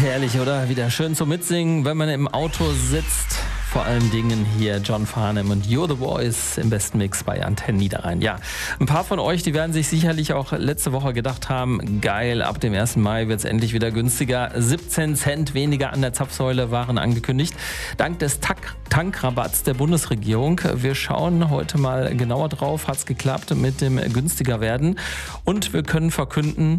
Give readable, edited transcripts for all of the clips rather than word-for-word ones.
herrlich, oder? Wieder schön zum Mitsingen, wenn man im Auto sitzt. Vor allen Dingen hier John Farnham und You're the Voice im besten Mix bei Antenne Niederrhein. Ja, ein paar von euch, die werden sich sicherlich auch letzte Woche gedacht haben, geil, ab dem 1. Mai wird es endlich wieder günstiger. 17 Cent weniger an der Zapfsäule waren angekündigt. Dank des Tankrabatts der Bundesregierung. Wir schauen heute mal genauer drauf. Hat es geklappt mit dem günstiger werden? Und wir können verkünden,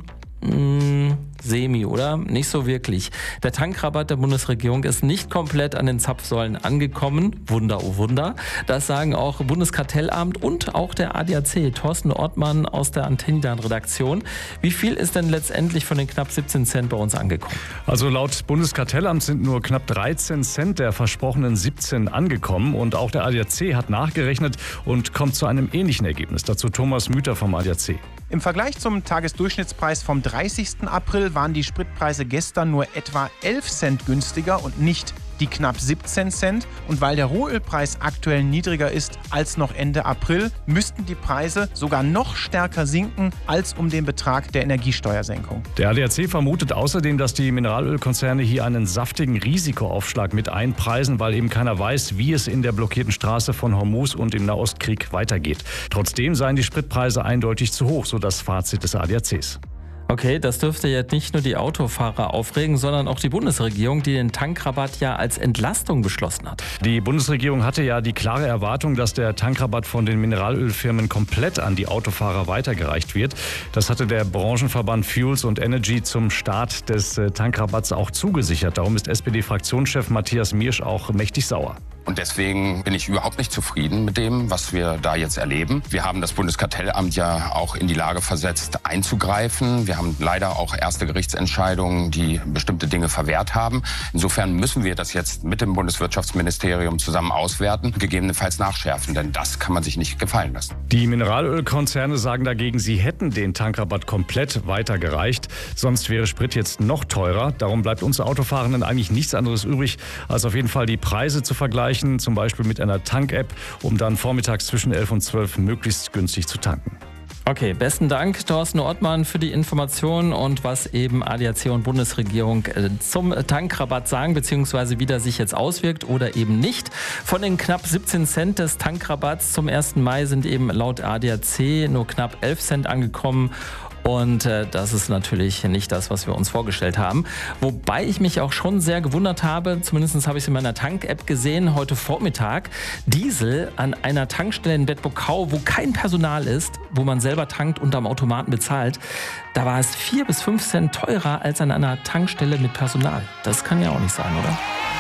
semi, oder? Nicht so wirklich. Der Tankrabatt der Bundesregierung ist nicht komplett an den Zapfsäulen angekommen. Wunder, oh Wunder. Das sagen auch Bundeskartellamt und auch der ADAC. Thorsten Ortmann aus der Antenne Niederrhein-Redaktion. Wie viel ist denn letztendlich von den knapp 17 Cent bei uns angekommen? Also laut Bundeskartellamt sind nur knapp 13 Cent der versprochenen 17 angekommen. Und auch der ADAC hat nachgerechnet und kommt zu einem ähnlichen Ergebnis. Dazu Thomas Müther vom ADAC. Im Vergleich zum Tagesdurchschnittspreis vom 30. April waren die Spritpreise gestern nur etwa 11 Cent günstiger und nicht die knapp 17 Cent. Und weil der Rohölpreis aktuell niedriger ist als noch Ende April, müssten die Preise sogar noch stärker sinken als um den Betrag der Energiesteuersenkung. Der ADAC vermutet außerdem, dass die Mineralölkonzerne hier einen saftigen Risikoaufschlag mit einpreisen, weil eben keiner weiß, wie es in der blockierten Straße von Hormuz und im Nahostkrieg weitergeht. Trotzdem seien die Spritpreise eindeutig zu hoch, so das Fazit des ADACs. Okay, das dürfte jetzt nicht nur die Autofahrer aufregen, sondern auch die Bundesregierung, die den Tankrabatt ja als Entlastung beschlossen hat. Die Bundesregierung hatte ja die klare Erwartung, dass der Tankrabatt von den Mineralölfirmen komplett an die Autofahrer weitergereicht wird. Das hatte der Branchenverband Fuels und Energy zum Start des Tankrabatts auch zugesichert. Darum ist SPD-Fraktionschef Matthias Miersch auch mächtig sauer. Und deswegen bin ich überhaupt nicht zufrieden mit dem, was wir da jetzt erleben. Wir haben das Bundeskartellamt ja auch in die Lage versetzt, einzugreifen. Wir haben leider auch erste Gerichtsentscheidungen, die bestimmte Dinge verwehrt haben. Insofern müssen wir das jetzt mit dem Bundeswirtschaftsministerium zusammen auswerten, gegebenenfalls nachschärfen, denn das kann man sich nicht gefallen lassen. Die Mineralölkonzerne sagen dagegen, sie hätten den Tankrabatt komplett weitergereicht. Sonst wäre Sprit jetzt noch teurer. Darum bleibt uns Autofahrenden eigentlich nichts anderes übrig, als auf jeden Fall die Preise zu vergleichen. Zum Beispiel mit einer Tank-App, um dann vormittags zwischen 11 und 12 möglichst günstig zu tanken. Okay, besten Dank, Thorsten Ortmann, für die Informationen und was eben ADAC und Bundesregierung zum Tankrabatt sagen, beziehungsweise wie der sich jetzt auswirkt oder eben nicht. Von den knapp 17 Cent des Tankrabatts zum 1. Mai sind eben laut ADAC nur knapp 11 Cent angekommen. Und das ist natürlich nicht das, was wir uns vorgestellt haben. Wobei ich mich auch schon sehr gewundert habe, zumindest habe ich es in meiner Tank-App gesehen, heute Vormittag, Diesel an einer Tankstelle in Bedburg-Kau, wo kein Personal ist, wo man selber tankt und am Automaten bezahlt. Da war es 4 bis 5 Cent teurer als an einer Tankstelle mit Personal. Das kann ja auch nicht sein, oder?